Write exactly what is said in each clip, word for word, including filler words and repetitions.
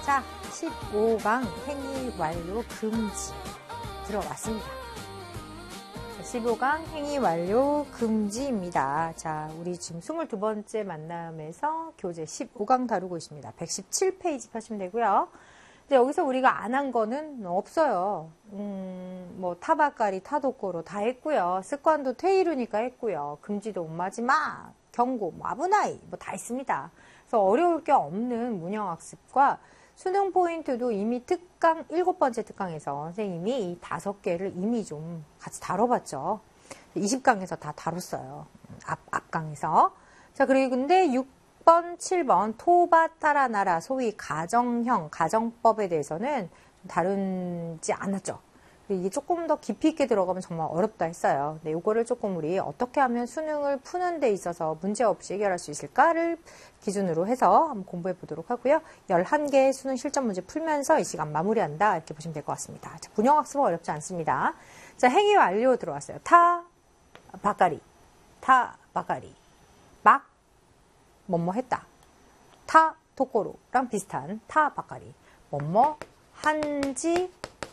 자, 십오 강 행위 완료 금지 들어왔습니다. 십오 강 행위 완료 금지입니다. 자, 우리 지금 이십이 번째 만남에서 교재 십오 강 다루고 있습니다. 백십칠 페이지 펴시면 되고요. 이제 여기서 우리가 안 한 거는 없어요. 음, 뭐 타바까리, 타도꼬로 다 했고요. 습관도 퇴이루니까 했고요. 금지도 엄마지 마, 경고, 뭐 아부나이 뭐 다 있습니다. 그래서 어려울 게 없는 문형학습과 수능 포인트도 이미 특강, 일곱 번째 특강에서 선생님이 이 다섯 개를 이미 좀 같이 다뤄봤죠. 이십 강에서 다 다뤘어요. 앞, 앞강에서. 자, 그리고 근데 육 번, 칠 번 토바타라나라 소위 가정형, 가정법에 대해서는 다루지 않았죠. 이게 조금 더 깊이 있게 들어가면 정말 어렵다 했어요. 근데 이거를 조금 우리 어떻게 하면 수능을 푸는 데 있어서 문제 없이 해결할 수 있을까를 기준으로 해서 한번 공부해 보도록 하고요. 열한 개의 수능 실전 문제 풀면서 이 시간 마무리한다 이렇게 보시면 될 것 같습니다. 자, 문형학습은 어렵지 않습니다. 자, 행위 완료 들어왔어요. 타, 바까리, 타, 바까리, 막, 뭐뭐 했다. 타, 토코로랑 비슷한 타, 바까리, 뭐뭐 한지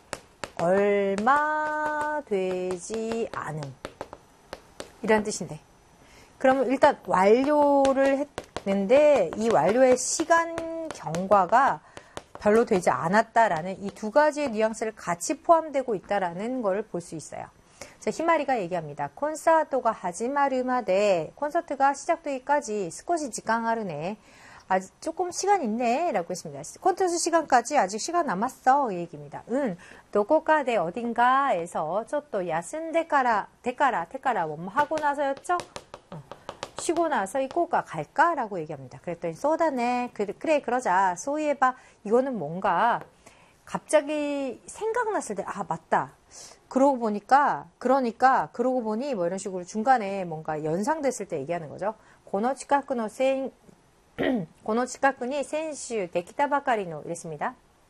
얼마 되지 않은 이런 뜻인데, 그러면 일단 완료를 했는데 이 완료의 시간 경과가 별로 되지 않았다라는 이 두 가지의 뉘앙스를 같이 포함되고 있다라는 걸 볼 수 있어요. 자, 히마리가 얘기합니다. 콘서트가 하지마르마데, 콘서트가 시작되기까지 스코시 지강하르네, 아직 조금 시간 있네 라고 했습니다. 콘서트 시간까지 아직 시간 남았어 이 얘기입니다. 응, 도코카데 어딘가에서 저또 야슨데까라 데까라 테까라 뭐 하고 나서였죠? 어, 쉬고 나서 이코가 갈까? 라고 얘기합니다. 그랬더니 쏘다네, 그래, 그래 그러자. 소이에바, 이거는 뭔가 갑자기 생각났을 때, 아 맞다, 그러고 보니까, 그러니까 그러고 보니 뭐 이런 식으로 중간에 뭔가 연상됐을 때 얘기하는 거죠. 고노치카쿠노 생 고노치카쿠니 센슈 데키타바카리노 이랬습니다.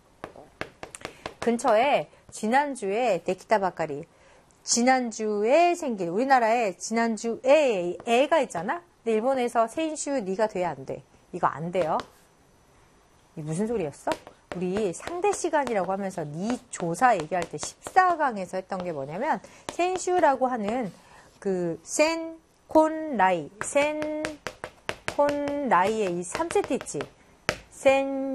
근처에 지난주에 데키타바카리, 지난주에 생긴, 우리나라에 지난주에 애가 있잖아. 근데 일본에서 센슈 니가 돼야 안 돼. 이거 안 돼요. 이 무슨 소리였어? 우리 상대 시간이라고 하면서 니 조사 얘기할 때 십사 강에서 했던 게 뭐냐면, 센슈라고 하는 그 센, 콘, 라이, 센 콘 라이의 이 삼 세트 있지. 센